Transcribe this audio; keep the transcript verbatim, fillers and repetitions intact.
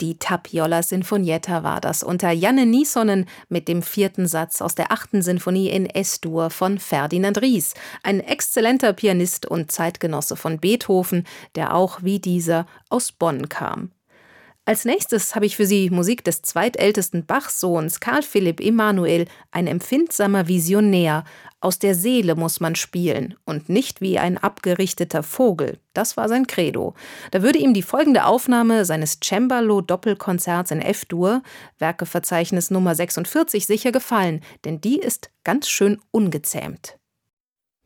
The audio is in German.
Die Tapiola Sinfonietta war das unter Janne Niesonen mit dem vierten Satz aus der achten Sinfonie in Es-Dur von Ferdinand Ries, ein exzellenter Pianist und Zeitgenosse von Beethoven, der auch wie dieser aus Bonn kam. Als nächstes habe ich für Sie Musik des zweitältesten Bach-Sohns Karl Philipp Emanuel, ein empfindsamer Visionär. Aus der Seele muss man spielen und nicht wie ein abgerichteter Vogel. Das war sein Credo. Da würde ihm die folgende Aufnahme seines Cembalo-Doppelkonzerts in F-Dur, Werkeverzeichnis Nummer sechsundvierzig, sicher gefallen, denn die ist ganz schön ungezähmt.